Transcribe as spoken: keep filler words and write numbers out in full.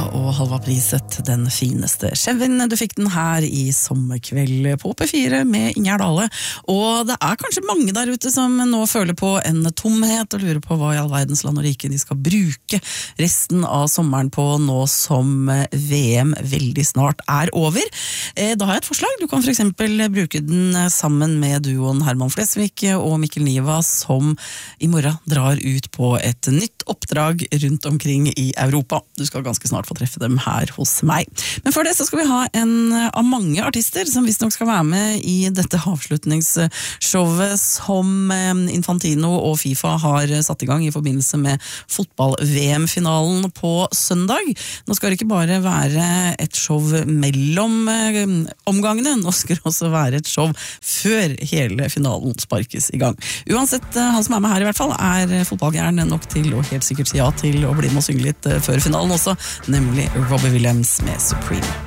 og Halva priset den fineste Chevyen. Du fikk den her i sommerkveld på P fire med Ingjerd Dale. Og det er kanskje mange der ute som nå føler på en tomhet og lurer på hva i all verdens land og rike de skal bruke resten av sommeren på nå som V M veldig snart er over. Da har jeg et forslag. Du kan for eksempel bruke den sammen med duoen Herman Flesvig og Mikkel Niva, som i morgen drar ut på et nytt oppdrag rundt omkring i Europa. Du skal ganske snart få treffe dem her hos meg. Men før det så skal vi ha en av mange artister som visst nok skal være med i dette avslutningsshowet som Infantino og FIFA har satt i gang i forbindelse med fotball-V M-finalen på søndag. Nå skal det ikke bare være et show mellom omgangene, nå skal det også være et show før hele finalen sparkes i gang. Uansett, han som er med her i hvert fall er fotballgæren nok til å helt sikkert si ja til å bli med og synge litt før finalen også, nemlig Robbie Williams med Supreme.